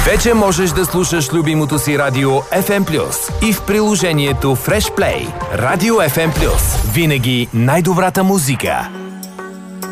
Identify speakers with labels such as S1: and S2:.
S1: Вече можеш да слушаш любимото си радио FM+, и в приложението Fresh Play. Радио FM+. Винаги най-добрата музика.